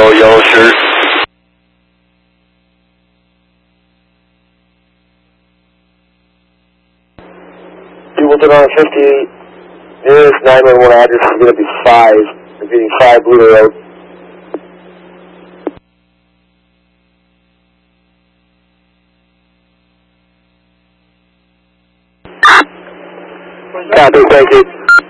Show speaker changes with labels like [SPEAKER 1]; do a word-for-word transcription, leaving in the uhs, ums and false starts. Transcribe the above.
[SPEAKER 1] 幺幺十。
[SPEAKER 2] Buellton on fifty, nearest nine one one address is going to be five, repeating five Blue Road. Copy, thank you.